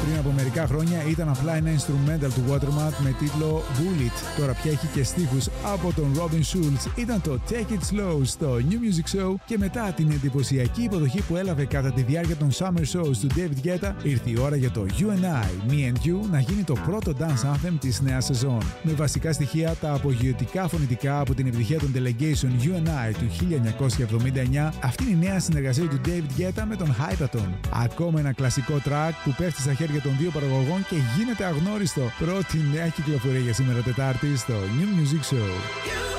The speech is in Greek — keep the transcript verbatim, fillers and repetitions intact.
Πριν από μερικά χρόνια ήταν απλά ένα instrumental του Watermat με τίτλο Bullet. Τώρα πια έχει και στίχους από τον Robin Schulz. Ήταν το Take It Slow στο New Music Show και μετά την εντυπωσιακή υποδοχή που έλαβε κατά τη διάρκεια των Summer Shows του David Guetta, ήρθε η ώρα για το You and I, Me and You να γίνει το πρώτο dance anthem της νέας σεζόν. Με βασικά στοιχεία τα απογειωτικά φωνητικά από την επιτυχία των Delegation You and I του χίλια εννιακόσια εβδομήντα εννιά, αυτή είναι η νέα συνεργασία του David Guetta με τον Hypaton. Ακόμα ένα κλασικό track που πέφτει στα χέρια των δύο παραγωγών και γίνεται αγνώριστο. Πρώτη νέα κυκλοφορία για σήμερα Τετάρτη στο New Music Show.